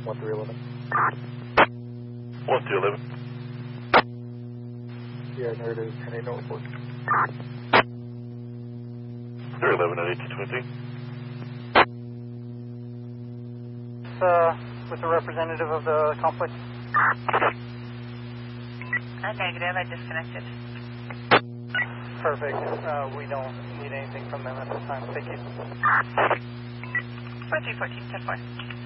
1311. 1211. Yeah, narrative 10-8 no report. 311 at 1820. With the representative of the complex. Negative, I disconnected. Perfect. We don't need anything from them at this time. Thank you. 4314, 10-4.